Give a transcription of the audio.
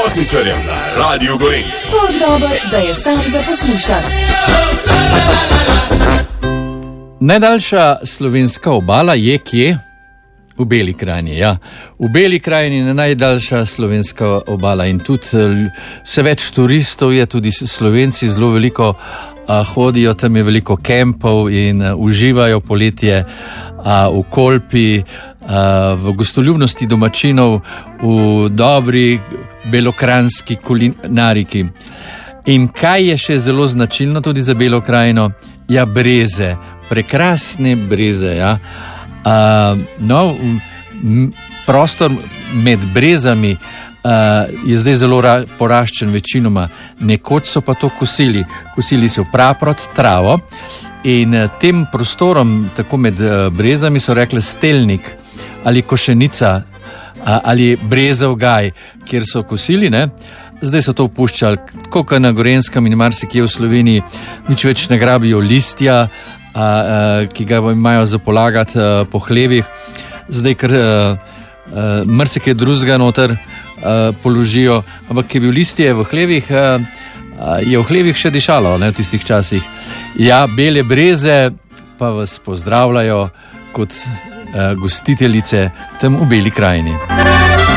Topničarjem na Radiu Gorenc. Tako dober, da je sam za poslušati. Najdaljša slovenska obala je kje? V Beli krajini, ja. V Beli krajini je najdaljša slovenska obala in tudi vse več turistov je, tudi Slovenci zelo veliko hodijo, tam je veliko kempov in uživajo poletje v Kolpi, v gostoljubnosti domačinov, v dobri belokranjski kulinariki. In kaj je še zelo značilno tudi za Belo krajino? Ja, breze, prekrasne breze, ja. Prostor med brezami je zdaj zelo poraščen večinoma, nekoč so pa to kosili so praprot, travo in tem prostorom tako med brezami so rekli stelnik ali košenica ali brezov gaj, kjer so kosili, ne. Zdaj so to opuščali, tako kot na Gorenskem in marsikje v Sloveniji, nič več ne grabijo listja, ki ga imajo za polagati po hlevih. Zdaj, ker marsikaj drugega noter položijo, ampak ki je bil listje v hlevih, je v hlevih še dišalo, ne, v tistih časih. Ja, bele breze pa vas pozdravljajo kot gostiteljice tam v Beli krajini.